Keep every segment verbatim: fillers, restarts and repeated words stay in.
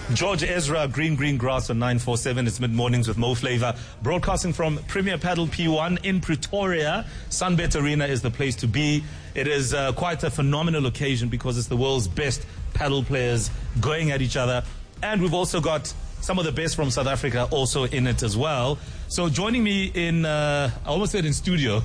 George Ezra, Green Green Grass on nine forty-seven. It's mid-mornings with Mo Flava. Broadcasting from Premier Paddle P one in Pretoria. Sunbet Arena is the place to be. It is uh, quite a phenomenal occasion because it's the world's best paddle players going at each other. And we've also got some of the best from South Africa also in it as well. So joining me in, uh, I almost said in studio.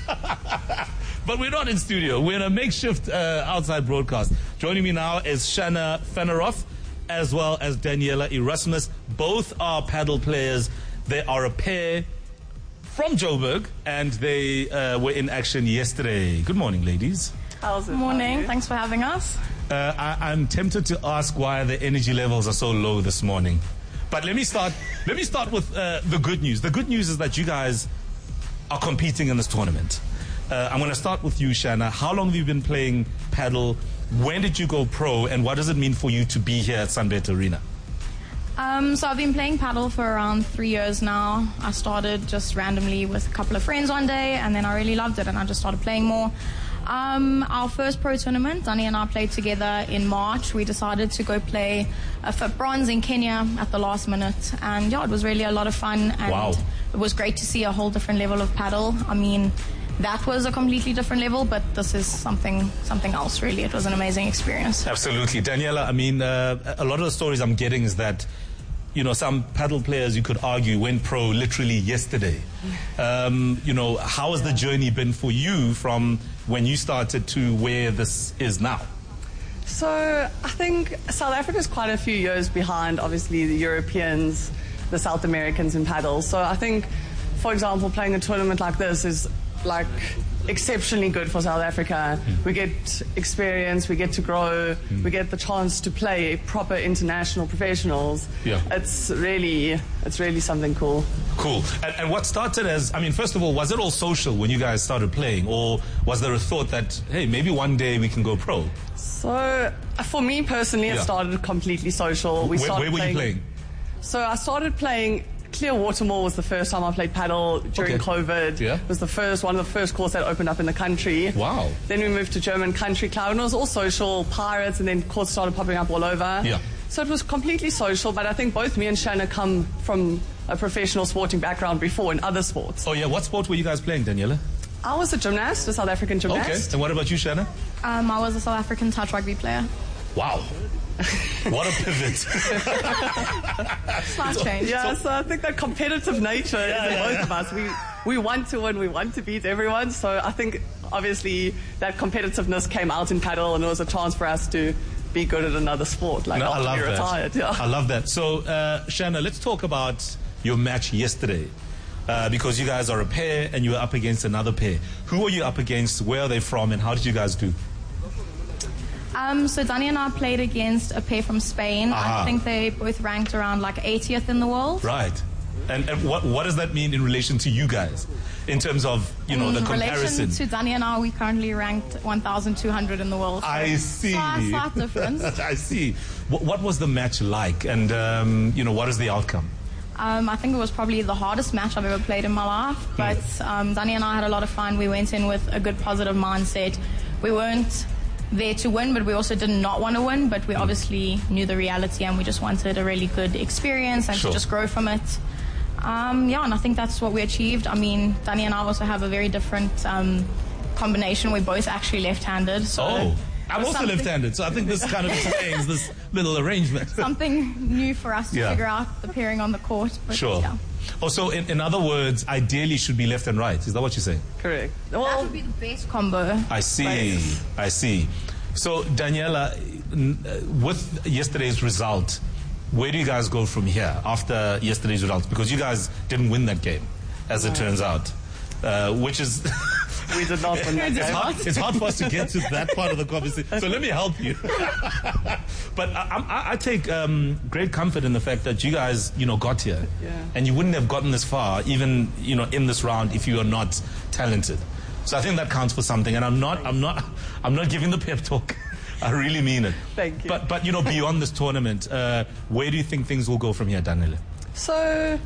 But we're not in studio. We're in a makeshift uh, outside broadcast. Joining me now is Shana Fanaroff, as well as Daniela Erasmus. Both are paddle players. They are a pair from Joburg, and they uh, were in action yesterday. Good morning, ladies. How's it? Morning. Thanks for having us. Uh, I, I'm tempted to ask why the energy levels are so low this morning. But let me start. Let me start with uh, the good news. The good news is that you guys are competing in this tournament. Uh, I'm going to start with you, Shana. How long have you been playing paddle? When did you go pro, and what does it mean for you to be here at Sunbet Arena? Um, so I've been playing paddle for around three years now. I started just randomly with a couple of friends one day, and then I really loved it, and I just started playing more. Um, our first pro tournament, Danny and I played together in March. We decided to go play a F I B bronze in Kenya at the last minute, and yeah, it was really a lot of fun. And wow. It was great to see a whole different level of paddle. I mean, that was a completely different level, but this is something something else, really. It was an amazing experience. Absolutely. Daniela, I mean, uh, a lot of the stories I'm getting is that, you know, some paddle players, you could argue, went pro literally yesterday. Um, you know, how has the journey been for you from when you started to where this is now? So I think South Africa is quite a few years behind, obviously, the Europeans, the South Americans in paddle. So I think, for example, playing a tournament like this is like exceptionally good for South Africa. Mm. We get experience, we get to grow, mm. we get the chance to play proper international professionals. Yeah. It's really, it's really something cool. Cool. And, and what started as, I mean, first of all, was it all social when you guys started playing, or was there a thought that, hey, maybe one day we can go pro? So, for me personally, it yeah. started completely social. We where, started where were playing, you playing? So I started playing. Clearwater Mall was the first time I played paddle during okay. COVID. Yeah. It was the first one of the first courts that opened up in the country. Wow. Then we moved to German Country Club, and it was all social, pirates, and then courts started popping up all over. Yeah. So it was completely social, but I think both me and Shana come from a professional sporting background before in other sports. Oh, yeah. What sport were you guys playing, Daniela? I was a gymnast, a South African gymnast. Okay. And what about you, Shana? Um, I was a South African touch rugby player. Wow. What a pivot. Slight change. Yeah, so I think that competitive nature yeah, is in yeah, both yeah. of us. We we want to win, we want to beat everyone. So I think obviously that competitiveness came out in paddle, and it was a chance for us to be good at another sport, like no, after I love we that. retired. Yeah. I love that. So, uh, Shana, let's talk about your match yesterday. Uh, because you guys are a pair and you were up against another pair. Who were you up against? Where are they from? And how did you guys do? Um, so Danny and I played against a pair from Spain. Aha. I think they both ranked around like eightieth in the world. Right. And, and what what does that mean in relation to you guys? In terms of, you know, in the comparison? In relation to Danny and I, we currently ranked one thousand two hundred in the world. So I see. Slight, slight difference. I see. What, what was the match like? And, um, you know, what is the outcome? Um, I think it was probably the hardest match I've ever played in my life. But um, Danny and I had a lot of fun. We went in with a good positive mindset. We weren't there to win, but we also did not want to win, but we obviously knew the reality, and we just wanted a really good experience and Sure. to just grow from it. Um, yeah, and I think that's what we achieved. I mean, Danny and I also have a very different um, combination. We're both actually left-handed. So Oh, I'm also something- left-handed, so I think this kind of explains this little arrangement. something new for us to Yeah. figure out, the pairing on the court. But Sure. yeah. Also, in, in other words, ideally should be left and right. Is that what you're saying? Correct. That Well, would be the best combo. I see. I see. So, Daniela, n- uh, with yesterday's result, where do you guys go from here after yesterday's result? Because you guys didn't win that game, as it turns out, uh, which is... we did not win that It's game. hard, it's hard for us to get to that part of the conversation. So let me help you. But I, I, I take um, great comfort in the fact that you guys, you know, got here, Yeah. and you wouldn't have gotten this far, even, you know, in this round, if you were not talented. So I think that counts for something. And I'm not, I'm not, I'm not giving the pep talk. I really mean it. Thank you. But, but you know, beyond this tournament, uh, where do you think things will go from here, Daniela? So,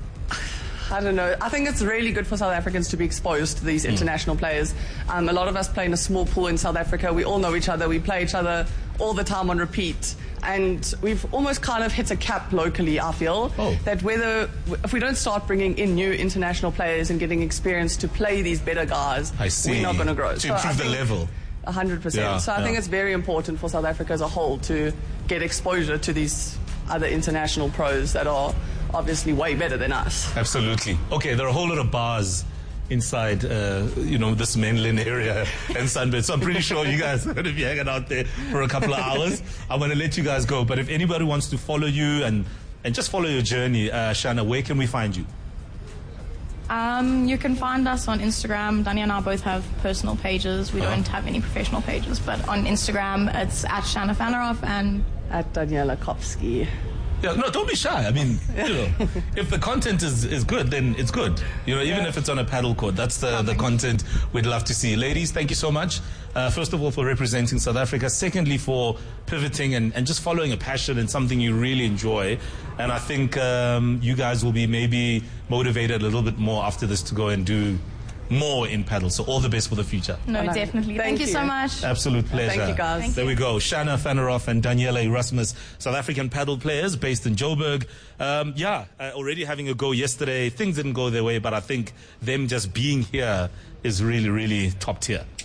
I don't know. I think it's really good for South Africans to be exposed to these international players. Um, a lot of us play in a small pool in South Africa. We all know each other. We play each other all the time on repeat. And we've almost kind of hit a cap locally, I feel, Oh. that whether, if we don't start bringing in new international players and getting experience to play these better guys, I see. we're not going to grow. To So I improve the think- level. A hundred percent. Yeah, So I yeah. think it's very important for South Africa as a whole to get exposure to these other international pros that are obviously way better than us. Absolutely. Okay, there are a whole lot of bars inside, uh, you know, this mainland area and Sunbed. So I'm pretty sure you guys are going to be hanging out there for a couple of hours. I'm going to let you guys go. But if anybody wants to follow you and, and just follow your journey, uh, Shana, where can we find you? Um, you can find us on Instagram. Dania and I both have personal pages. We Uh-huh. don't have any professional pages, but on Instagram it's at Shanna Vanneroff and At Daniela Kopski. Yeah, no, don't be shy. I mean, you know, if the content is, is good, then it's good. You know, even Yeah. if it's on a paddle court, that's the, the content we'd love to see. Ladies, thank you so much. Uh, first of all, for representing South Africa. Secondly, for pivoting and, and just following a passion and something you really enjoy. And I think um, you guys will be maybe motivated a little bit more after this to go and do more in paddle. So all the best for the future. no, Oh, no. definitely. Thank Thank, you so you. much. Absolute pleasure. Thank you, guys. Thank there we go. Shana Vanneroff and Daniela Erasmus, South African paddle players based in Joburg. Um, yeah, uh, already having a go yesterday. Things didn't go their way, but I think them just being here is really, really top tier.